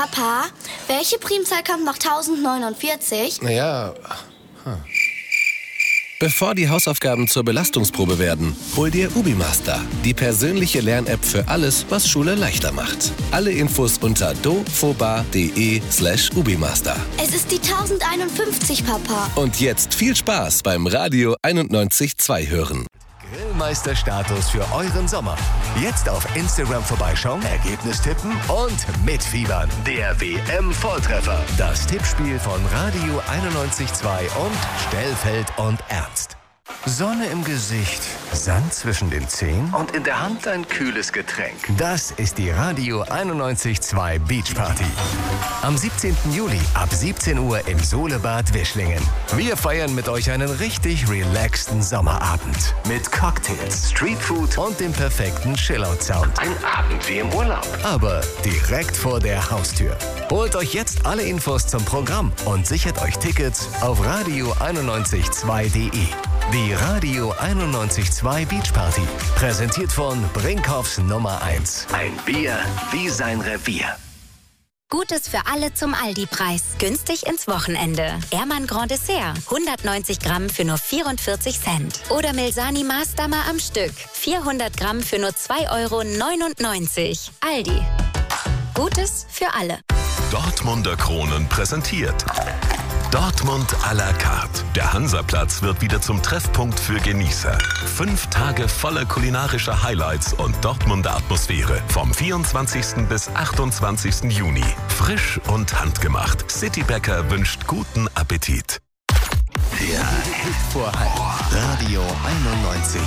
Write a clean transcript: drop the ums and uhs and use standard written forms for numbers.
Papa, welche Primzahl kommt nach 1049? Naja. Bevor die Hausaufgaben zur Belastungsprobe werden, hol dir UbiMaster, die persönliche Lern-App für alles, was Schule leichter macht. Alle Infos unter dofoba.de/ubimaster. Es ist die 1051, Papa. Und jetzt viel Spaß beim Radio 91.2 hören. Grillmeister-Status für euren Sommer. Jetzt auf Instagram vorbeischauen, Ergebnis tippen und mitfiebern. Der WM-Volltreffer. Das Tippspiel von Radio 91.2 und Stellfeld und Ernst. Sonne im Gesicht, Sand zwischen den Zehen und in der Hand ein kühles Getränk. Das ist die Radio 91.2 Beach Party. Am 17. Juli ab 17 Uhr im Solebad Wischlingen. Wir feiern mit euch einen richtig relaxten Sommerabend. Mit Cocktails, Streetfood und dem perfekten Chillout-Sound. Ein Abend wie im Urlaub. Aber direkt vor der Haustür. Holt euch jetzt alle Infos zum Programm und sichert euch Tickets auf radio992.de. Die Radio 91.2 Beach Party. Präsentiert von Brinkhoffs Nummer 1. Ein Bier wie sein Revier. Gutes für alle zum Aldi-Preis. Günstig ins Wochenende. Ehrmann Grand Dessert. 190 Gramm für nur 44 Cent. Oder Milsani Maßdammer am Stück. 400 Gramm für nur 2,99 €. Aldi. Gutes für alle. Dortmunder Kronen präsentiert Dortmund à la carte. Der Hansaplatz wird wieder zum Treffpunkt für Genießer. 5 Tage voller kulinarischer Highlights und Dortmunder Atmosphäre. Vom 24. bis 28. Juni. Frisch und handgemacht. Citybäcker wünscht guten Appetit. Der Hit vor Hype. Radio 91.